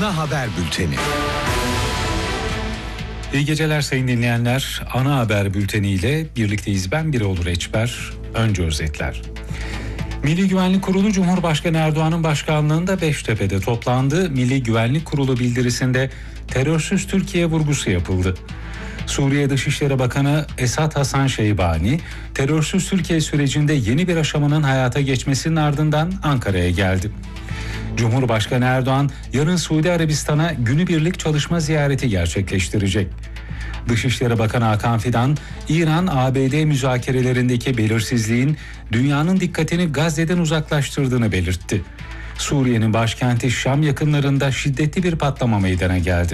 Ana haber bülteni. İyi geceler sayın dinleyenler. Ana haber bülteniyle birlikteyiz. Ben Birol Reçber. Önce özetler. Milli Güvenlik Kurulu Cumhurbaşkanı Erdoğan'ın başkanlığında Beştepe'de toplandı. Milli Güvenlik Kurulu bildirisinde terörsüz Türkiye vurgusu yapıldı. Suriye Dışişleri Bakanı Esad Hasan Şeybani, terörsüz Türkiye sürecinde yeni bir aşamanın hayata geçmesinin ardından Ankara'ya geldi. Cumhurbaşkanı Erdoğan yarın Suudi Arabistan'a günübirlik çalışma ziyareti gerçekleştirecek. Dışişleri Bakanı Hakan Fidan, İran-ABD müzakerelerindeki belirsizliğin dünyanın dikkatini Gazze'den uzaklaştırdığını belirtti. Suriye'nin başkenti Şam yakınlarında şiddetli bir patlama meydana geldi.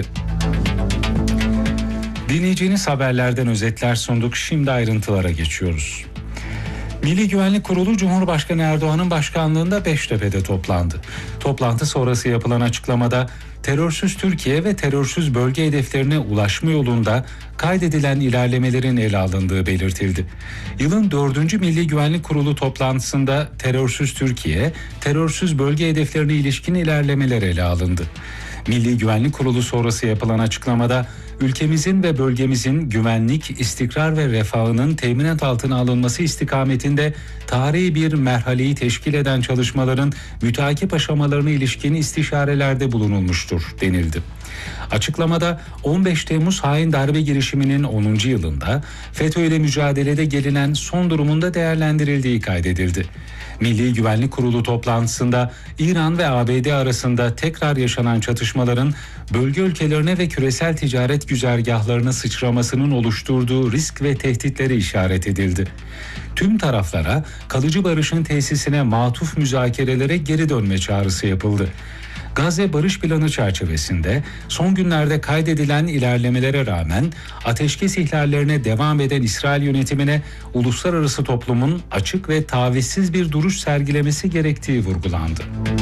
Dinleyeceğiniz haberlerden özetler sunduk. Şimdi ayrıntılara geçiyoruz. Milli Güvenlik Kurulu Cumhurbaşkanı Erdoğan'ın başkanlığında Beştepe'de toplandı. Toplantı sonrası yapılan açıklamada terörsüz Türkiye ve terörsüz bölge hedeflerine ulaşma yolunda kaydedilen ilerlemelerin ele alındığı belirtildi. Yılın 4. Milli Güvenlik Kurulu toplantısında terörsüz Türkiye, terörsüz bölge hedeflerine ilişkin ilerlemeler ele alındı. Milli Güvenlik Kurulu sonrası yapılan açıklamada ülkemizin ve bölgemizin güvenlik, istikrar ve refahının teminat altına alınması istikametinde tarihi bir merhaleyi teşkil eden çalışmaların müteakip aşamalarına ilişkin istişarelerde bulunulmuştur denildi. Açıklamada 15 Temmuz hain darbe girişiminin 10. yılında FETÖ ile mücadelede gelinen son durumunda değerlendirildiği kaydedildi. Milli Güvenlik Kurulu toplantısında İran ve ABD arasında tekrar yaşanan çatışmaların bölge ülkelerine ve küresel ticaret güzergahlarına sıçramasının oluşturduğu risk ve tehditleri işaret edildi. Tüm taraflara kalıcı barışın tesisine matuf müzakerelere geri dönme çağrısı yapıldı. Gazze Barış Planı çerçevesinde son günlerde kaydedilen ilerlemelere rağmen ateşkes ihlallerine devam eden İsrail yönetimine uluslararası toplumun açık ve tavizsiz bir duruş sergilemesi gerektiği vurgulandı.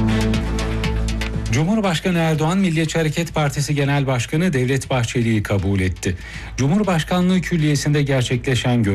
Cumhurbaşkanı Erdoğan, Milliyetçi Hareket Partisi Genel Başkanı Devlet Bahçeli'yi kabul etti. Cumhurbaşkanlığı Külliyesi'nde gerçekleşen